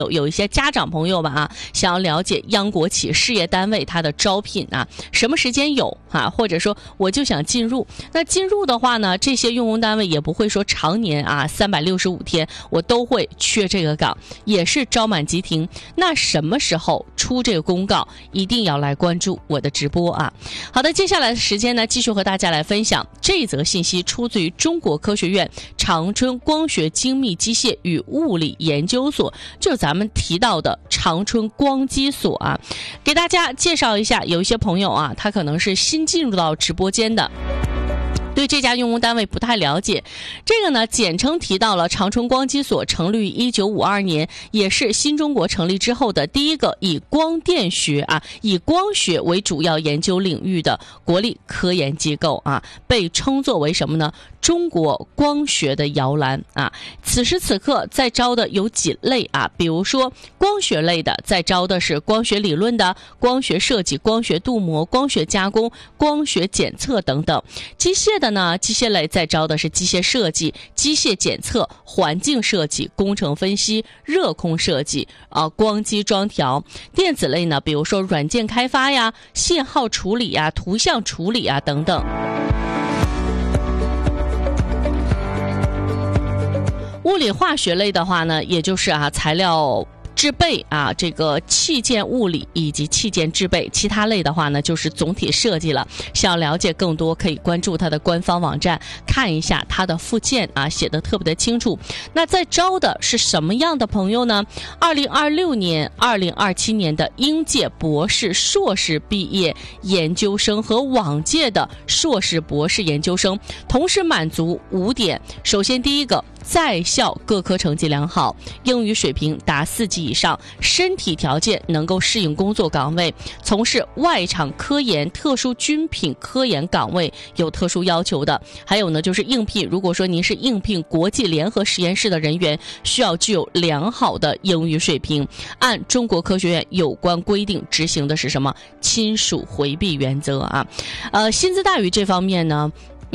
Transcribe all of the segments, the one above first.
有一些家长朋友吧想要了解央国企事业单位它的招聘什么时间有或者说我就想进入。那进入的话呢，这些用工单位也不会说常年365天我都会缺这个岗，也是招满即停。那什么时候出这个公告，一定要来关注我的直播好的，接下来的时间呢，继续和大家来分享这一则信息，出自于中国科学院长春光学精密机械与物理研究所，就是咱们提到的长春光机所给大家介绍一下，有一些朋友他可能是新进入到直播间的，对这家用工单位不太了解。这个呢，简称提到了长春光机所成立于1952年，也是新中国成立之后的第一个以光电学以光学为主要研究领域的国立科研机构被称作为什么呢？中国光学的摇篮此时此刻在招的有几类比如说光学类的，在招的是光学理论的、光学设计、光学镀膜、光学加工、光学检测等等。机械的呢，机械类在招的是机械设计、机械检测、环境设计、工程分析、热空设计光机装调。电子类呢，比如说软件开发呀、信号处理呀、图像处理等等。物理化学类的话呢，也就是材料制备这个器件物理以及器件制备。其他类的话呢，就是总体设计了。想要了解更多，可以关注它的官方网站，看一下它的附件写得特别的清楚。那在招的是什么样的朋友呢？2026年、2027年的应届博士、硕士毕业研究生和往届的硕士、博士研究生，同时满足5点。首先第一个，在校各科成绩良好，英语水平达4级以上，身体条件能够适应工作岗位，从事外场科研、特殊军品科研岗位有特殊要求的。还有呢，就是应聘，如果说您是应聘国际联合实验室的人员，需要具有良好的英语水平。按中国科学院有关规定执行的是什么？亲属回避原则薪资待遇这方面呢，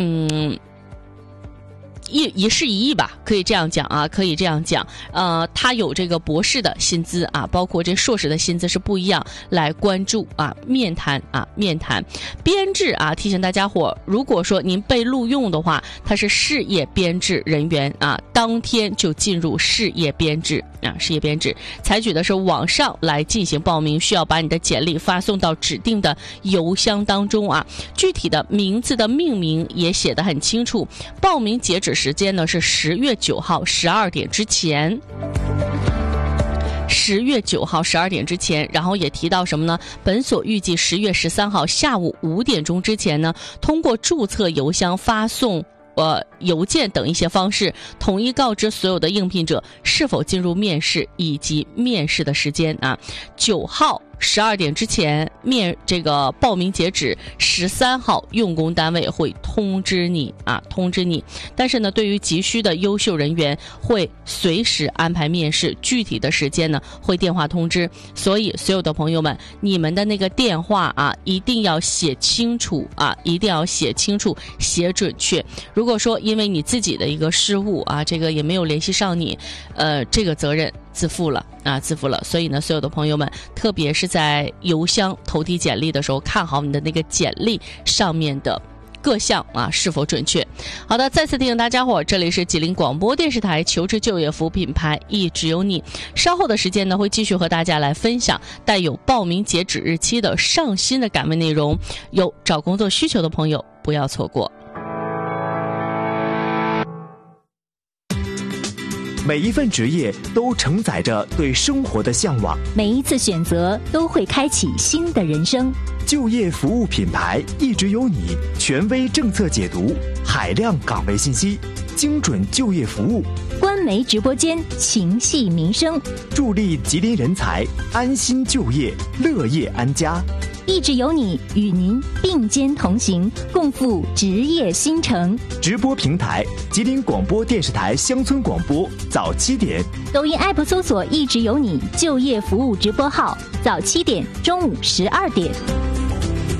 一事一议吧，可以这样讲可以这样讲。他有这个博士的薪资包括这硕士的薪资是不一样，来关注面谈编制提醒大家伙，如果说您被录用的话，他是事业编制人员当天就进入事业编制事业编制，采取的是网上来进行报名，需要把你的简历发送到指定的邮箱当中具体的名字的命名也写得很清楚。报名截止时间呢是10月9号12点之前。10月9号12点之前，然后也提到什么呢？本所预计10月13号下午5点钟之前呢，通过注册邮箱发送邮件等一些方式，统一告知所有的应聘者是否进入面试以及面试的时间9号12点之前这个报名截止，13号用工单位会通知你但是呢，对于急需的优秀人员会随时安排面试，具体的时间呢会电话通知。所以所有的朋友们，你们的那个电话一定要写清楚一定要写清楚写准确。如果说因为你自己的一个失误这个也没有联系上你，这个责任自负了。所以呢，所有的朋友们，特别是在邮箱投递简历的时候，看好你的那个简历上面的各项是否准确。好的，再次提醒大家伙，这里是吉林广播电视台求职就业服务品牌一直有你。稍后的时间呢，会继续和大家来分享带有报名截止日期的上新的岗位内容，有找工作需求的朋友不要错过。 每一份职业都承载着对生活的向往， 每一次选择都会开启新的人生。 就业服务品牌一直有你，权威政策解读，海量岗位信息，精准就业服务。 官媒直播间情系民生， 助力吉林人才安心就业，乐业安家。 一直有你，与您并肩同行，共赴职业新城。 直播平台：吉林广播电视台乡村广播，早7点。 抖音 app 搜索一直有你就业服务直播号，早7点，中午12点。